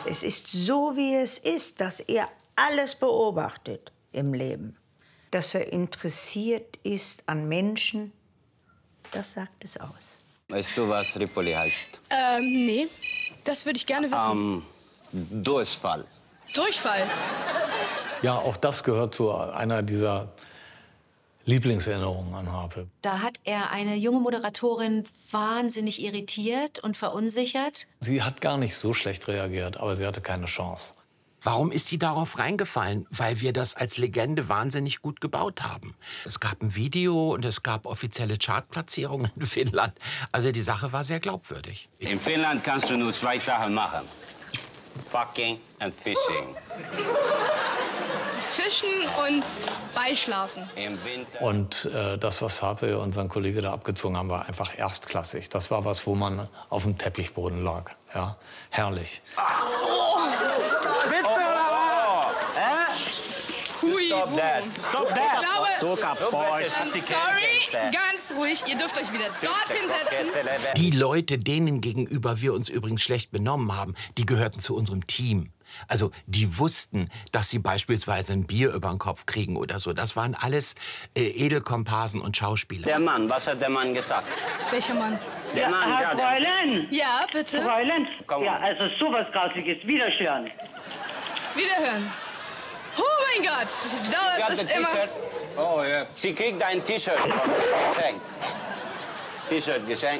Es ist so, wie es ist, dass er alles beobachtet im Leben. Dass er interessiert ist an Menschen, das sagt es aus. Weißt du, was Tripoli heißt? Nee. Das würde ich gerne wissen. Durchfall. Durchfall? Ja, auch das gehört zu einer dieser Lieblingserinnerungen an Harpe. Da hat er eine junge Moderatorin wahnsinnig irritiert und verunsichert. Sie hat gar nicht so schlecht reagiert, aber sie hatte keine Chance. Warum ist sie darauf reingefallen? Weil wir das als Legende wahnsinnig gut gebaut haben. Es gab ein Video und es gab offizielle Chartplatzierungen in Finnland. Also die Sache war sehr glaubwürdig. In Finnland kannst du nur zwei Sachen machen. Fucking and fishing. Fischen und beischlafen. Im Winter. Und das, was Harpe und sein Kollege da abgezogen haben, war einfach erstklassig. Das war was, wo man auf dem Teppichboden lag. Ja, herrlich. Hui, Stop that. Stop that. sorry, ganz ruhig. Ihr dürft euch wieder dorthin setzen. Die Leute, denen gegenüber wir uns übrigens schlecht benommen haben, die gehörten zu unserem Team. Also die wussten, dass sie beispielsweise ein Bier über den Kopf kriegen oder so. Das waren alles Edelkomparsen und Schauspieler. Der Mann, was hat der Mann gesagt? Welcher Mann? Der Mann, Herr ja, Fräulein. Ja, bitte. Fräulein. Komm. Ja, also sowas Grausliches. Wiederstören. Wiederhören. Oh mein Gott, das ist immer... Oh ja. Sie kriegt ein T-Shirt geschenkt. T-Shirt geschenkt.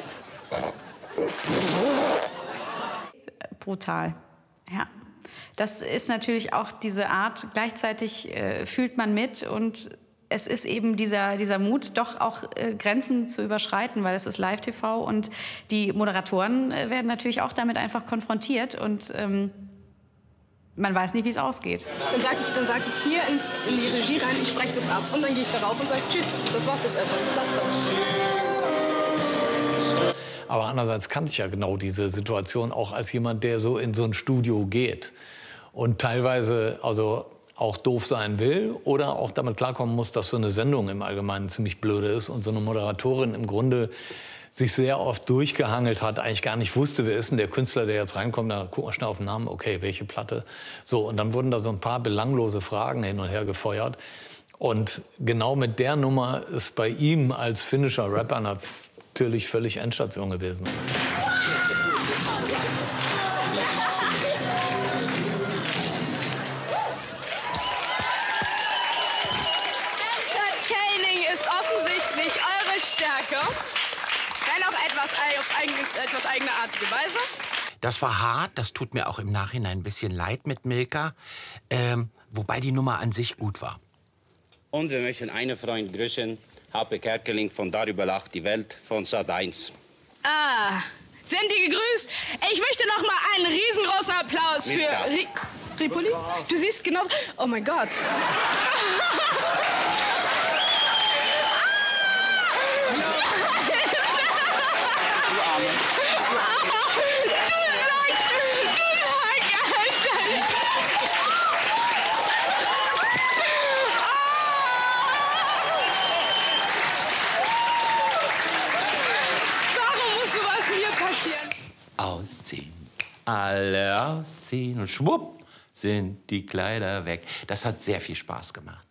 Brutal, ja. Das ist natürlich auch diese Art, gleichzeitig fühlt man mit und es ist eben dieser Mut, doch auch Grenzen zu überschreiten, weil es ist Live-TV und die Moderatoren werden natürlich auch damit einfach konfrontiert und man weiß nicht, wie es ausgeht. Dann sag ich hier in die Regie rein, ich spreche das ab und dann gehe ich darauf und sage, tschüss, das war's jetzt erstmal, das dann. Aber andererseits kannte ich ja genau diese Situation auch als jemand, der so in so ein Studio geht und teilweise also auch doof sein will oder auch damit klarkommen muss, dass so eine Sendung im Allgemeinen ziemlich blöde ist und so eine Moderatorin im Grunde sich sehr oft durchgehangelt hat, eigentlich gar nicht wusste, wer ist denn der Künstler, der jetzt reinkommt, da gucken wir schnell auf den Namen, okay, welche Platte. So, und dann wurden da so ein paar belanglose Fragen hin und her gefeuert. Und genau mit der Nummer ist bei ihm als finnischer Rapper natürlich völlig Endstation gewesen. Entertaining ist offensichtlich eure Stärke. Wenn auch etwas eigenartige Weise. Das war hart, das tut mir auch im Nachhinein ein bisschen leid mit Milka, wobei die Nummer an sich gut war. Und wir möchten einen Freund grüßen, Harpe Kerkeling von Darüber lacht die Welt von Sat.1. Ah, sind die gegrüßt? Ich möchte noch mal einen riesengroßen Applaus für Ripoli. Du siehst genau... Oh mein Gott. Ausziehen, alle ausziehen und schwupp sind die Kleider weg. Das hat sehr viel Spaß gemacht.